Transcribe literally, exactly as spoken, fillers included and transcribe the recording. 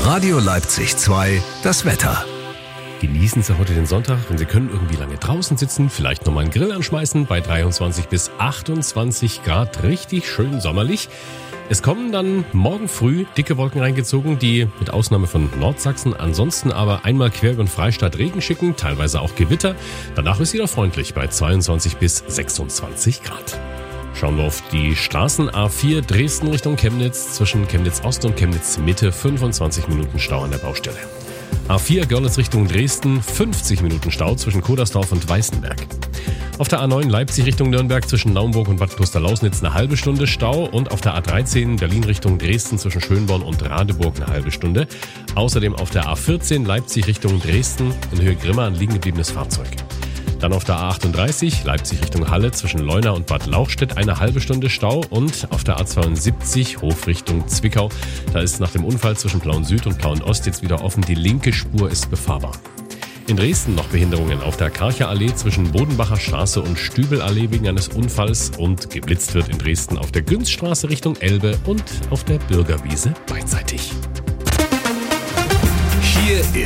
Radio Leipzig zwei, das Wetter. Genießen Sie heute den Sonntag, wenn Sie können, irgendwie lange draußen sitzen, vielleicht nochmal einen Grill anschmeißen bei dreiundzwanzig bis achtundzwanzig Grad, richtig schön sommerlich. Es kommen dann morgen früh dicke Wolken reingezogen, die mit Ausnahme von Nordsachsen ansonsten aber einmal quer über den Freistaat Regen schicken, teilweise auch Gewitter. Danach ist wieder freundlich bei zweiundzwanzig bis sechsundzwanzig Grad. Schauen wir auf die Straßen. A vier Dresden Richtung Chemnitz, zwischen Chemnitz Ost und Chemnitz Mitte fünfundzwanzig Minuten Stau an der Baustelle. A vier Görlitz Richtung Dresden, fünfzig Minuten Stau zwischen Kodersdorf und Weißenberg. Auf der A neun Leipzig Richtung Nürnberg zwischen Naumburg und Bad Klosterlausnitz eine halbe Stunde Stau und auf der A dreizehn Berlin Richtung Dresden zwischen Schönborn und Radeburg eine halbe Stunde. Außerdem auf der A vierzehn Leipzig Richtung Dresden in Höhe Grimma ein liegen gebliebenes Fahrzeug. Dann auf der A achtunddreißig Leipzig Richtung Halle zwischen Leuna und Bad Lauchstädt eine halbe Stunde Stau und auf der A zweiundsiebzig Hof Richtung Zwickau. Da ist nach dem Unfall zwischen Plauen Süd und Plauen Ost jetzt wieder offen. Die linke Spur ist befahrbar. In Dresden noch Behinderungen auf der Karcher Allee zwischen Bodenbacher Straße und Stübelallee wegen eines Unfalls und geblitzt wird in Dresden auf der Günzstraße Richtung Elbe und auf der Bürgerwiese beidseitig. Hier